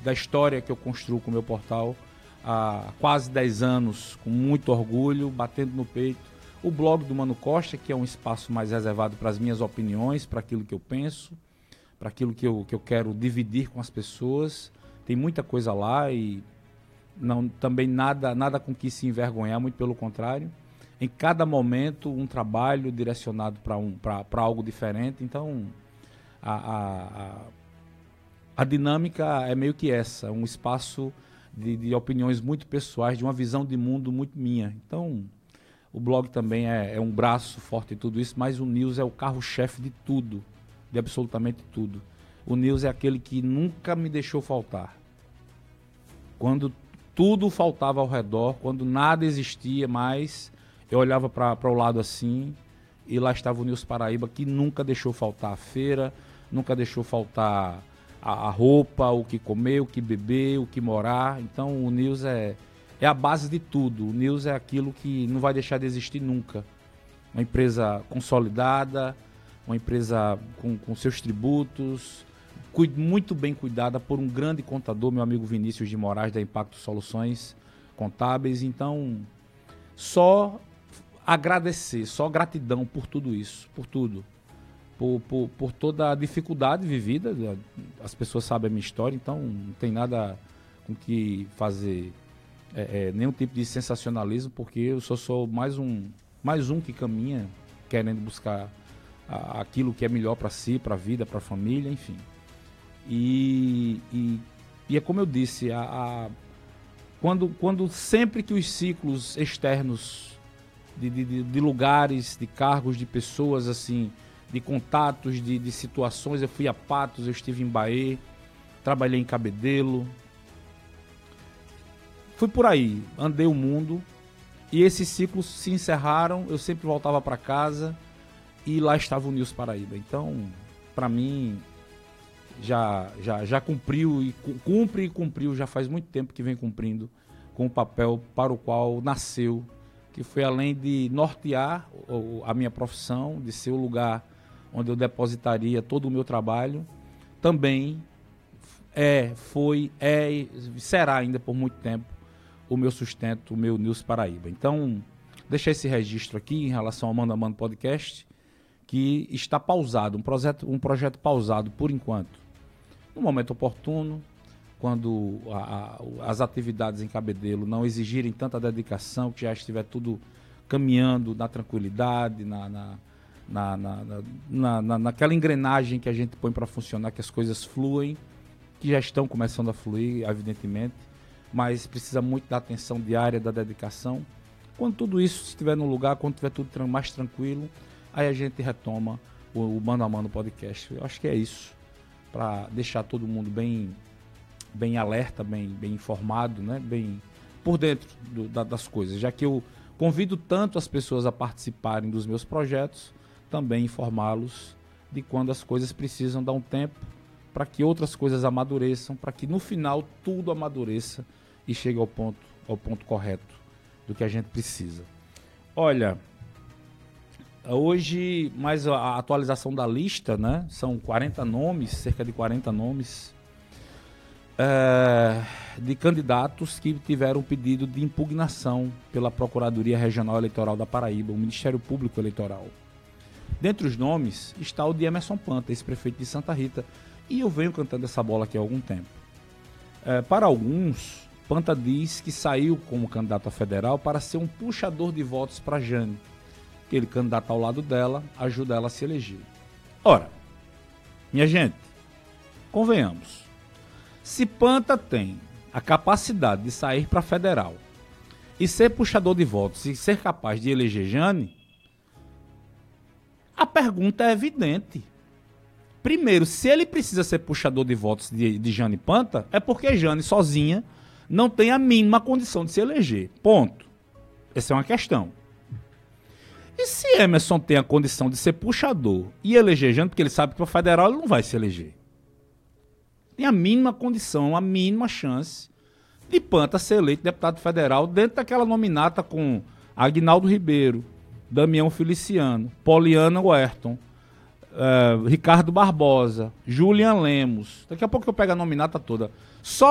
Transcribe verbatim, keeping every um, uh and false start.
da história que eu construo com o meu portal há quase dez anos, com muito orgulho, batendo no peito. O blog do Mano Costa, que é um espaço mais reservado para as minhas opiniões, para aquilo que eu penso, para aquilo que eu, que eu quero dividir com as pessoas. Tem muita coisa lá e não, também nada, nada com que se envergonhar, muito pelo contrário. Em cada momento, um trabalho direcionado para um, para algo diferente. Então, a, a, a, a dinâmica é meio que essa, um espaço de, de opiniões muito pessoais, de uma visão de mundo muito minha. Então, o blog também é, é um braço forte em tudo isso, mas o News é o carro-chefe de tudo, de absolutamente tudo. O News é aquele que nunca me deixou faltar. Quando tudo faltava ao redor, quando nada existia mais, eu olhava para o lado assim e lá estava o News Paraíba, que nunca deixou faltar a feira, nunca deixou faltar a, a roupa, o que comer, o que beber, o que morar. Então o News é, é a base de tudo. O News é aquilo que não vai deixar de existir nunca. Uma empresa consolidada, uma empresa com, com seus tributos, muito bem cuidada por um grande contador, meu amigo Vinícius de Moraes, da Impacto Soluções Contábeis. Então, só agradecer, só gratidão por tudo isso, por tudo. Por, por, por toda a dificuldade vivida. As pessoas sabem a minha história, então não tem nada com que fazer é, é, nenhum tipo de sensacionalismo, porque eu só sou mais um, mais um que caminha querendo buscar a, aquilo que é melhor para si, para a vida, para a família, enfim. E, e, e é como eu disse, a, a, quando, quando sempre que os ciclos externos de, de, de lugares, de cargos, de pessoas, assim, de contatos, de, de situações, eu fui a Patos, eu estive em Bahia, trabalhei em Cabedelo, fui por aí, andei o mundo e esses ciclos se encerraram, eu sempre voltava para casa e lá estava o News Paraíba. Então, para mim, já, já, já cumpriu e cumpre e cumpriu, já faz muito tempo que vem cumprindo com o papel para o qual nasceu, que foi além de nortear a minha profissão, de ser o lugar onde eu depositaria todo o meu trabalho, também é, foi, é e será ainda por muito tempo o meu sustento, o meu News Paraíba. Então, deixar esse registro aqui em relação ao Mano a Mano Podcast, que está pausado, um projeto, um projeto pausado por enquanto. No momento oportuno, quando a, a, as atividades em Cabedelo não exigirem tanta dedicação, que já estiver tudo caminhando na tranquilidade, na, na, na, na, na, na, naquela engrenagem que a gente põe para funcionar, que as coisas fluem, que já estão começando a fluir, evidentemente, mas precisa muito da atenção diária, da dedicação. Quando tudo isso estiver no lugar, quando estiver tudo mais tranquilo, aí a gente retoma o, o Mano a Mano Podcast. Eu acho que é isso, para deixar todo mundo bem, bem alerta, bem, bem informado, né? Bem por dentro do, da, das coisas, já que eu convido tanto as pessoas a participarem dos meus projetos, também informá-los de quando as coisas precisam dar um tempo para que outras coisas amadureçam, para que no final tudo amadureça e chegue ao ponto, ao ponto correto do que a gente precisa. Olha, hoje, mais a atualização da lista, né? São quarenta nomes, cerca de quarenta nomes, é, de candidatos que tiveram pedido de impugnação pela Procuradoria Regional Eleitoral da Paraíba, o Ministério Público Eleitoral. Dentre os nomes está o de Emerson Panta, ex-prefeito de Santa Rita, e eu venho cantando essa bola aqui há algum tempo. É, para alguns, Panta diz que saiu como candidato a federal para ser um puxador de votos para Jane, que ele, candidato ao lado dela, ajuda ela a se eleger. Ora, minha gente, convenhamos, se Panta tem a capacidade de sair para federal e ser puxador de votos e ser capaz de eleger Jane, a pergunta é evidente. Primeiro, se ele precisa ser puxador de votos de, de Jane Panta, é porque Jane sozinha não tem a mínima condição de se eleger. Ponto. Essa é uma questão. E se Emerson tem a condição de ser puxador e eleger Jane, porque ele sabe que para federal ele não vai se eleger. Tem a mínima condição, a mínima chance de Panta ser eleito deputado federal dentro daquela nominata com Aguinaldo Ribeiro, Damião Feliciano, Poliana Werton, Uh, Ricardo Barbosa, Julian Lemos. Daqui a pouco eu pego a nominata toda. Só